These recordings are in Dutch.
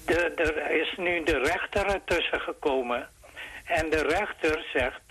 Er is nu de rechter ertussen gekomen. En de rechter zegt...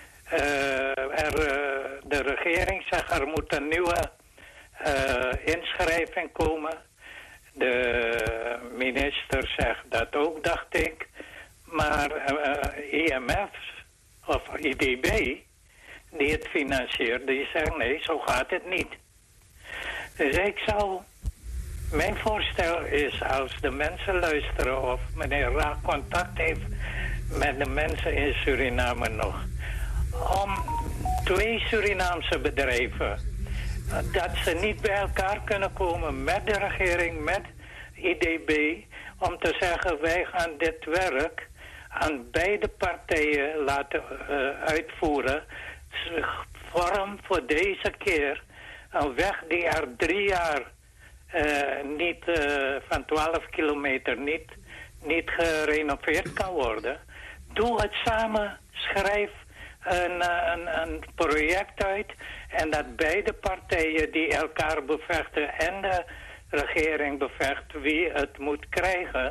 de regering zegt er moet een nieuwe inschrijving komen. De minister zegt dat ook, dacht ik. Maar IMF of IDB, die het financiert, die zegt nee, zo gaat het niet. Dus mijn voorstel is als de mensen luisteren of meneer Raak contact heeft met de mensen in Suriname nog. Om 2 Surinaamse bedrijven, dat ze niet bij elkaar kunnen komen met de regering, met IDB, om te zeggen wij gaan dit werk aan beide partijen laten uitvoeren. Vorm voor deze keer een weg die er 3 jaar niet van 12 kilometer niet gerenoveerd kan worden. Doe het samen, schrijf een project uit en dat beide partijen die elkaar bevechten en de regering bevecht wie het moet krijgen.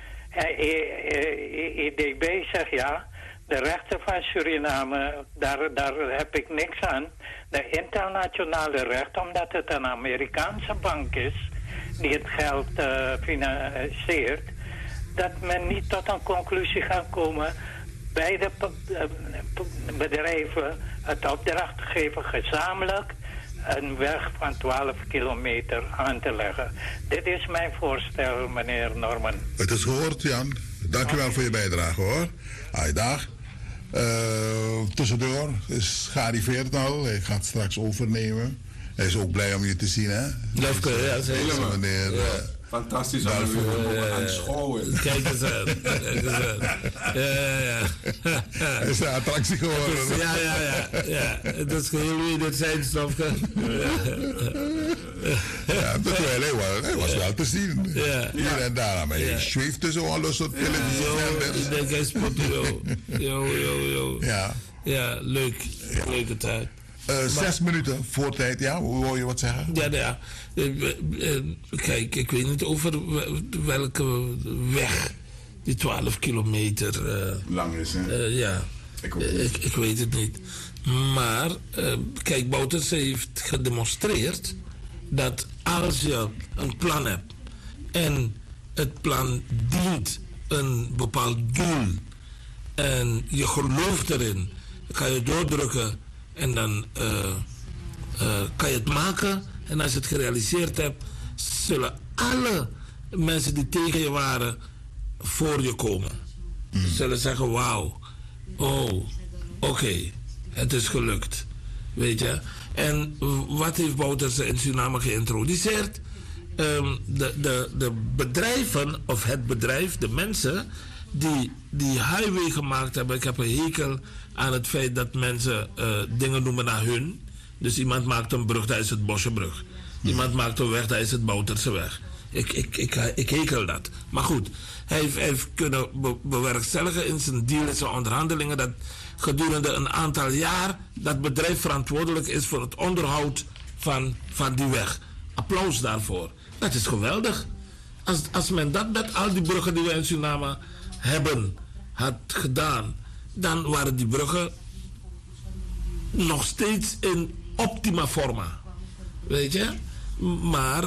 IDB zegt ja, de rechten van Suriname, daar heb ik niks aan. De internationale recht, omdat het een Amerikaanse bank is die het geld financiert, dat men niet tot een conclusie gaat komen beide bedrijven het opdracht geven gezamenlijk een weg van 12 kilometer aan te leggen. Dit is mijn voorstel, meneer Norman. Het is gehoord, Jan. Dank u wel voor je bijdrage, hoor. Dag. Tussendoor is gearriveerd al. Hij gaat straks overnemen. Hij is ook blij om je te zien, hè? Lefke, ja, zeker. Meneer... Fantastisch aan u aanschouwen. Kijk eens aan. Ja. Hij is een attractie geworden. Ja. Het is geheel wie dit zijn, Stofke. Ja, terwijl hij was wel te zien. Ja. Hier en daar. Maar hij zweeft tussen alle soort televisie. Ik denk hij spot jo. Ja, leuk. Leuke tijd. 6 minuten voor tijd, ja? Hoe wil je wat zeggen? Ja. Kijk, ik weet niet over welke weg die 12 kilometer... lang is, hè? Ja, ik weet het niet. Maar, kijk, Bouters heeft gedemonstreerd dat als je een plan hebt en het plan dient een bepaald doel en je gelooft erin, kan je doordrukken en dan kan je het maken. En als je het gerealiseerd hebt, zullen alle mensen die tegen je waren voor je komen. Zullen zeggen, wauw, oké, het is gelukt. Weet je? En wat heeft Bouters in Suriname geïntroduceerd? De bedrijven, of het bedrijf, de mensen die highway gemaakt hebben. Ik heb een hekel aan het feit dat mensen dingen noemen naar hun. Dus iemand maakt een brug, dat is het Bosjebrug. Iemand maakt een weg, dat is het Bouterse weg. Ik hekel dat. Maar goed, hij heeft kunnen bewerkstelligen in zijn deal, in zijn onderhandelingen, dat gedurende een aantal jaar dat bedrijf verantwoordelijk is voor het onderhoud van die weg. Applaus daarvoor. Dat is geweldig. Als men dat met al die bruggen die we in Suriname hebben, had gedaan, dan waren die bruggen nog steeds in optima forma. Weet je? Maar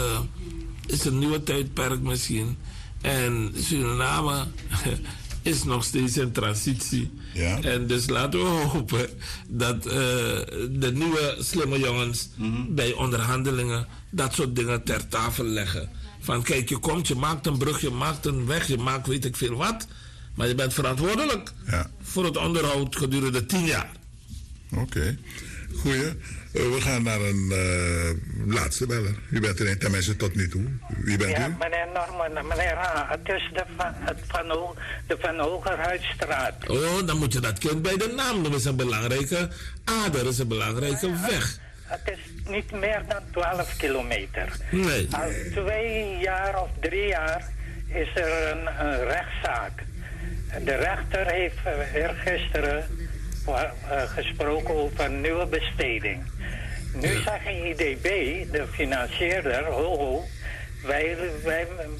is een nieuwe tijdperk misschien. En Suriname is nog steeds in transitie. Ja. En dus laten we hopen dat de nieuwe slimme jongens bij onderhandelingen dat soort dingen ter tafel leggen. Van kijk, je komt, je maakt een brug, je maakt een weg, je maakt weet ik veel wat. Maar je bent verantwoordelijk voor het onderhoud gedurende 10 jaar. Oké. Goeie. We gaan naar een laatste beller. U bent er een, tenminste tot nu toe. Wie bent u? Meneer Norman, meneer Haan, het is de Van Hogerhuisstraat. Oh, dan moet je dat kind bij de naam noemen. Dat is een belangrijke ader, is een belangrijke weg. Het is niet meer dan 12 kilometer. Nee. Al 2 jaar of 3 jaar is er een rechtszaak. De rechter heeft eergisteren gesproken over een nieuwe besteding. Nu zegt IDB, de financierder, wij